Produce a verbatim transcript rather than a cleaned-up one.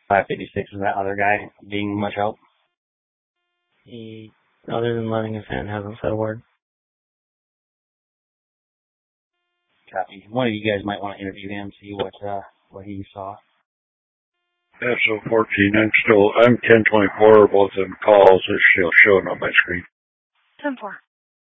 five fifty-six, is that other guy being much help? He, other than letting us in, hasn't said a word. Copy. One of you guys might want to interview him, see what uh, what he saw. S O fourteen, I'm still, I'm ten twenty-four, both of them calls, it's still showing on my screen. ten four.